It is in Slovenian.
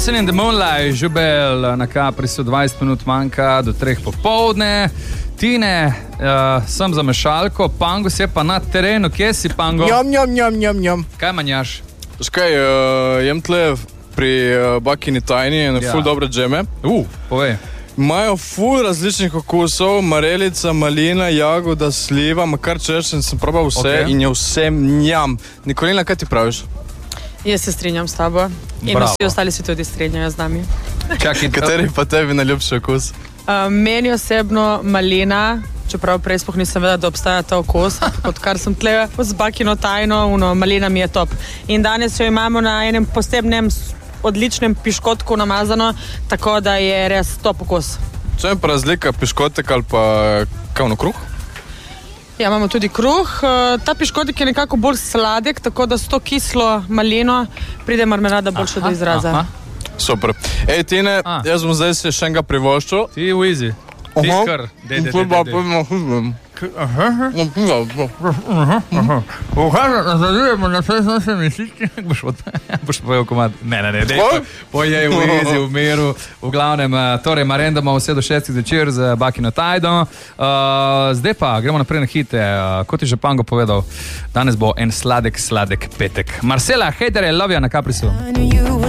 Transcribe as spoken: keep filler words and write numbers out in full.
Dancing in the Moonlight, Žubel na Caprisu, dvajset minut manjka do treh popovdne. Tine, uh, sem za mešalko, Pangos je pa na terenu. Kje si, Pango? Njom, njom, njom, njom, njom. Kaj manjaš? Škaj, uh, jem tle pri uh, Bakini tajni in Ja. ful dobre džeme. Uh, povej. Imajo ful različnih okusov, marelica, malina, jagoda, sliva, makar češen, sem probal vse Ok. in je vse njam. Nikolina, kaj ti praviš? Jaz se strinjam s tabo in Bravo. vsi ostali se tudi strinjajo z nami. Čakaj, Kateri pa tebi najljubši okus? Uh, meni osebno malina, čeprav prej sploh nisem vedela, da obstaja ta okus, odkar sem tle z Bakino tajno, uno, malina mi je top. In danes jo imamo na enem posebnem s- odličnem piškotku namazano, tako da je res top okus. Če je pa razlika piškotek ali pa kavno kruh? Ja, imamo tudi kruh. Uh, ta piškotek je nekako bolj sladek, tako da s to kislo malino pride marmelada boljše do izraza. aha. Super. Ej, Tine, A. jaz bom zdaj se še enega privoščil. Ti v easy. Ti Aha. kar. Dej, dej, Ful dej, pa dej, dej. pojmo hudem. Nadaljujemo na vse naše mišice. Boš, od... Boš povedal komad. Ne, ne, ne, dej. Kaj? Pojej v easy, v miru. V glavnem, eh, torej, marendamo vse do šestih zvečer z Bakino tajdo. Uh, zdaj pa gremo naprej na hite. Uh, kot je že Pango povedal, danes bo en sladek, sladek petek. Marcela, hejtere, love you na Caprisu. I knew you were